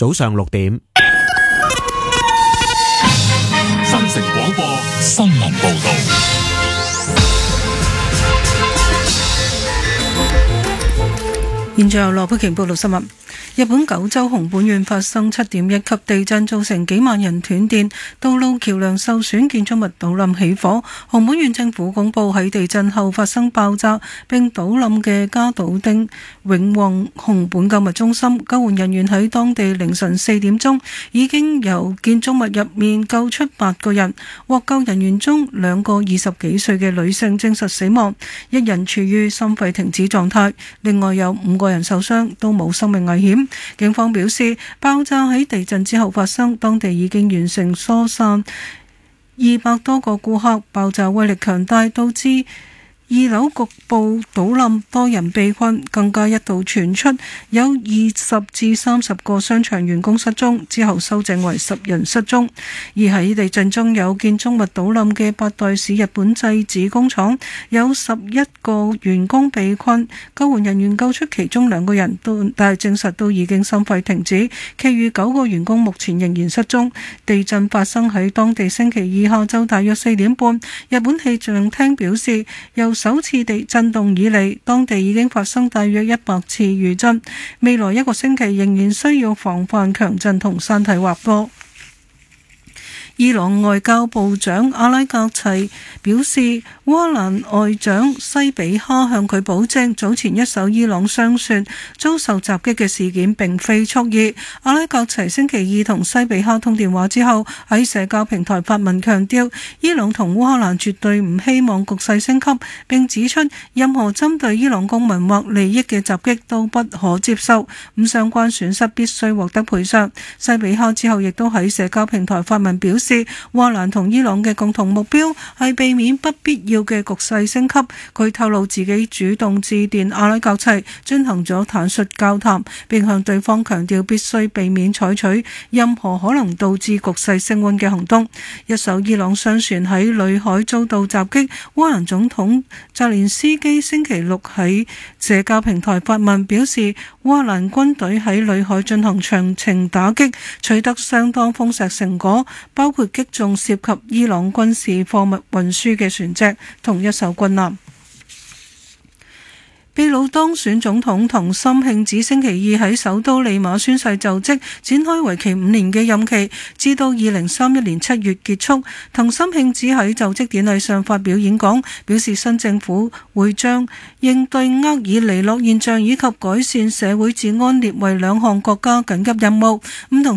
早上6點。 新城廣播新聞報道。 現在由羅佩瓊報道新聞。日本九州熊本縣發生7.1級地震，造成幾萬人斷電，道路橋梁受損，建築物倒冧起火。熊本縣政府公布喺地震後發生爆炸並倒冧嘅加島町永旺熊本購物中心，救援人員喺當地凌晨4點鐘已經由建築物入面救出8個人，獲救人員中2個20幾歲嘅女性證實死亡，1人處於心肺停止狀態，另外有5個人受傷，都冇生命危險。警方表示，爆炸喺地震之後發生，當地已經完成疏散200多個顧客，爆炸威力強大，導致2樓局部倒冧，多人被困，更加一度傳出有20至30個商場員工失蹤，之後修正為10人失蹤。而喺地震中有建築物倒冧嘅八代市日本製紙工廠，有11個員工被困，救援人員救出其中2個人，但係證實都已經心肺停止，其餘9個員工目前仍然失蹤。地震發生喺當地星期2下晝大約4點半，日本氣象廳表示，由首次地震動以嚟，當地已經發生大約100次餘震，未來1個星期仍然需要防範強震同山體滑坡。伊朗外交部長阿拉格齊表示，烏克蘭外長西比哈向佢保證，早前一艘伊朗商船遭受襲擊嘅事件並非蓄意。阿拉格齊星期2同西比哈通電話之後，喺社交平台發文強調，伊朗同烏克蘭絕對唔希望局勢升級，並指出任何針對伊朗公民或利益嘅襲擊都不可接受，相關損失必須獲得賠償。西比哈之後亦都喺社交平台發文表示，烏克蘭同伊朗嘅共同目標係避免不必要嘅局勢升級。佢透露自己主動致電阿拉格齊進行咗坦率交談，並向對方強調必須避免採取任何可能導致局勢升溫嘅行動。一艘伊朗商船喺裏海遭到襲擊，烏克蘭總統澤連斯基星期6喺社交平台發文表示，烏克蘭軍隊喺裏海進行長程打擊，取得相當豐碩成果，包括擊中涉及伊朗軍事貨物運輸嘅船隻同一艘軍艦。秘魯當選總統藤森慶子星期2喺首都利馬宣誓就職，展開為期5年嘅任期，至到2031年7月結束。藤森慶子喺就職典禮上發表演講，表示新政府會將應對厄爾尼諾現象以及改善社會治安列為2項國家緊急任務。同